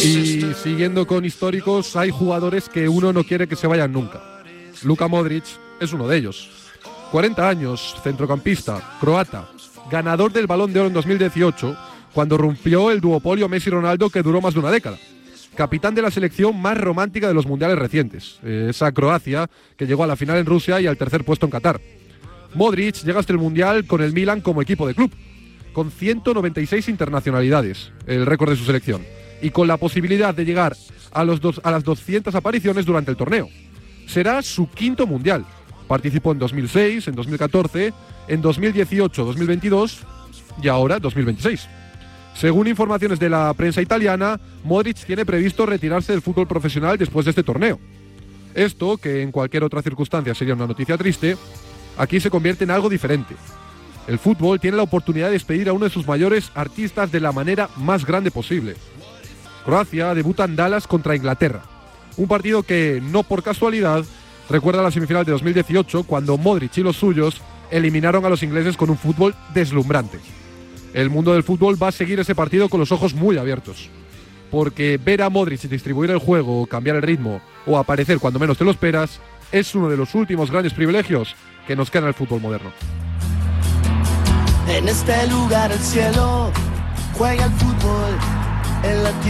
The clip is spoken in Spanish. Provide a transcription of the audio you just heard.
Y siguiendo con históricos, hay jugadores que uno no quiere que se vayan nunca. Luka Modric es uno de ellos. 40 años, centrocampista, croata, ganador del Balón de Oro en 2018, cuando rompió el duopolio Messi-Ronaldo que duró más de una década. Capitán de la selección más romántica de los mundiales recientes, esa Croacia que llegó a la final en Rusia y al tercer puesto en Qatar. Modric llega hasta el Mundial con el Milan como equipo de club, con 196 internacionalidades, el récord de su selección, y con la posibilidad de llegar a las 200 apariciones durante el torneo. Será su quinto Mundial. Participó en 2006, en 2014, en 2018, 2022 y ahora 2026. Según informaciones de la prensa italiana, Modric tiene previsto retirarse del fútbol profesional después de este torneo. Esto, que en cualquier otra circunstancia sería una noticia triste, aquí se convierte en algo diferente. El fútbol tiene la oportunidad de despedir a uno de sus mayores artistas de la manera más grande posible. Croacia debuta en Dallas contra Inglaterra. Un partido que, no por casualidad, recuerda la semifinal de 2018, cuando Modric y los suyos eliminaron a los ingleses con un fútbol deslumbrante. El mundo del fútbol va a seguir ese partido con los ojos muy abiertos, porque ver a Modric distribuir el juego, cambiar el ritmo o aparecer cuando menos te lo esperas es uno de los últimos grandes privilegios que nos queda en el fútbol moderno. En este lugar el cielo juega el fútbol en la tierra.